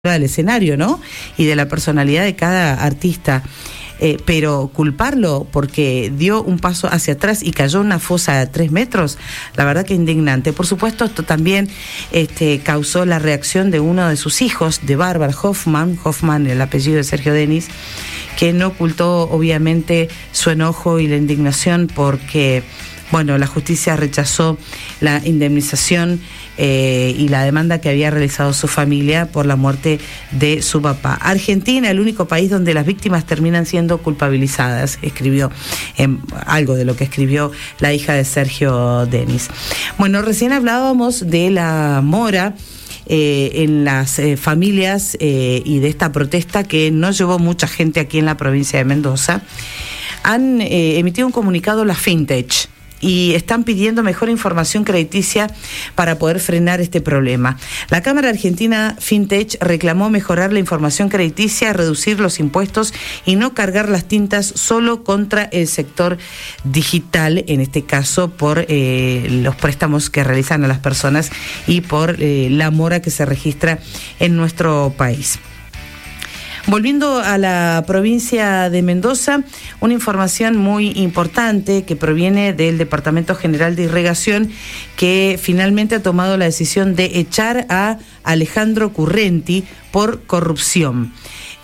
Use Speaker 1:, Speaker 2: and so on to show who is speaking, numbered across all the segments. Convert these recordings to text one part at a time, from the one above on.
Speaker 1: del escenario, ¿no? Y de la personalidad de cada artista. Pero culparlo porque dio un paso hacia atrás y cayó en una fosa de 3 metros, la verdad que indignante. Por supuesto, esto también causó la reacción de uno de sus hijos, de Bárbara Hoffman, el apellido de Sergio Denis, que no ocultó obviamente su enojo y la indignación porque, bueno, la justicia rechazó la indemnización y la demanda que había realizado su familia por la muerte de su papá. Argentina, el único país donde las víctimas terminan siendo culpabilizadas, escribió algo de lo que escribió la hija de Sergio Denis. Bueno, recién hablábamos de la mora en las familias y de esta protesta que no llevó mucha gente aquí en la provincia de Mendoza. Han emitido un comunicado la FinTech y están pidiendo mejor información crediticia para poder frenar este problema. La Cámara Argentina FinTech reclamó mejorar la información crediticia, reducir los impuestos y no cargar las tintas solo contra el sector digital, en este caso por los préstamos que realizan a las personas y por la mora que se registra en nuestro país. Volviendo a la provincia de Mendoza, una información muy importante que proviene del Departamento General de Irrigación, que finalmente ha tomado la decisión de echar a Alejandro Currenti por corrupción.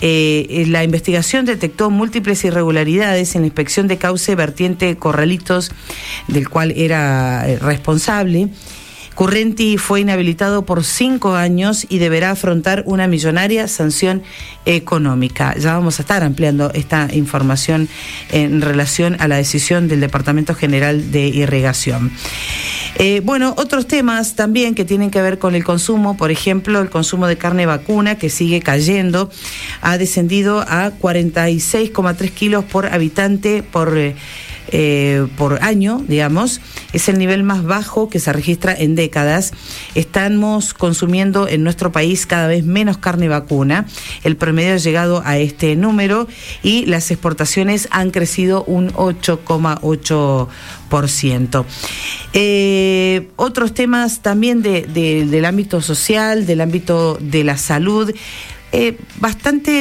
Speaker 1: La investigación detectó múltiples irregularidades en la inspección de cauce vertiente Corralitos, del cual era responsable. Currenti fue inhabilitado por 5 años y deberá afrontar una millonaria sanción económica. Ya vamos a estar ampliando esta información en relación a la decisión del Departamento General de Irrigación. Bueno, otros temas también que tienen que ver con el consumo, por ejemplo, el consumo de carne vacuna, que sigue cayendo, ha descendido a 46,3 kilos por habitante por año, digamos. Es el nivel más bajo que se registra en décadas. Estamos consumiendo en nuestro país cada vez menos carne vacuna. El promedio ha llegado a este número y las exportaciones han crecido un 8,8%. Otros temas también del ámbito social, del ámbito de la salud, bastante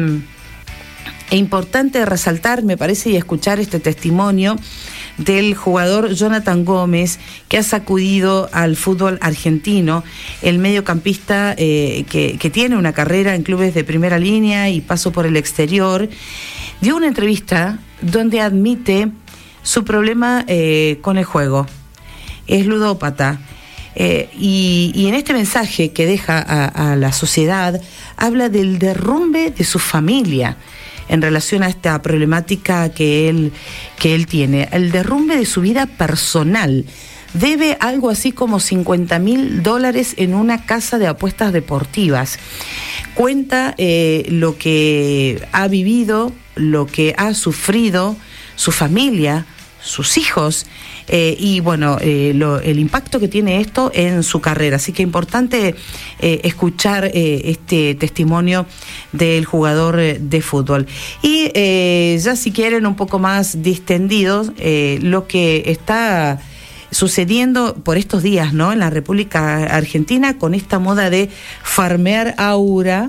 Speaker 1: importante resaltar, me parece, y escuchar este testimonio del jugador Jonathan Gómez, que ha sacudido al fútbol argentino, el mediocampista que tiene una carrera en clubes de primera línea y paso por el exterior. Dio una entrevista donde admite su problema con el juego. Es ludópata. Y en este mensaje que deja a la sociedad, habla del derrumbe de su familia en relación a esta problemática que él tiene, el derrumbe de su vida personal. Debe algo así como $50,000 en una casa de apuestas deportivas. Cuenta lo que ha vivido, lo que ha sufrido su familia, sus hijos, y bueno, el impacto que tiene esto en su carrera. Así que importante escuchar este testimonio del jugador de fútbol. Y ya si quieren un poco más distendidos, lo que está sucediendo por estos días, ¿no?, en la República Argentina, con esta moda de farmear aura.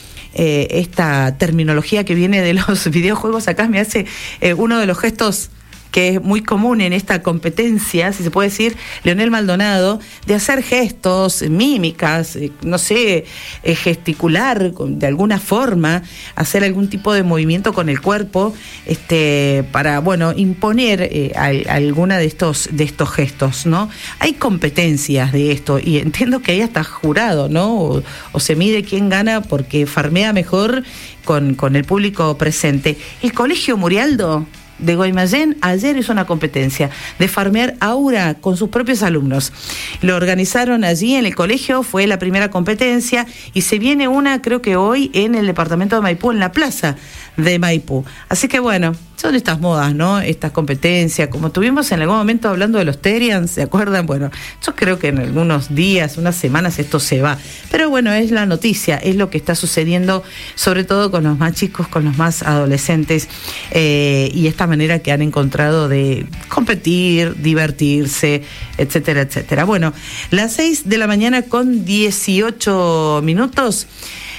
Speaker 1: Esta terminología que viene de los videojuegos, acá me hace uno de los gestos que es muy común en esta competencia, si se puede decir, Leonel Maldonado, de hacer gestos, mímicas, no sé, gesticular de alguna forma, hacer algún tipo de movimiento con el cuerpo, para, bueno, imponer alguna de estos gestos, ¿no? Hay competencias de esto y entiendo que hay hasta jurado, ¿no? O se mide quién gana porque farmea mejor con el público presente. El Colegio Murialdo de Guaymallén ayer hizo una competencia de farmear aura con sus propios alumnos. Lo organizaron allí en el colegio, fue la primera competencia y se viene una, creo que hoy, en el departamento de Maipú, en la plaza de Maipú. Así que bueno, son estas modas, ¿no? Estas competencias, como tuvimos en algún momento hablando de los Terians, ¿se acuerdan? Bueno, yo creo que en algunos días, unas semanas esto se va. Pero bueno, es la noticia, es lo que está sucediendo, sobre todo con los más chicos, con los más adolescentes, y esta manera que han encontrado de competir, divertirse, etcétera, etcétera. Bueno, las 6 de la mañana con 18 minutos.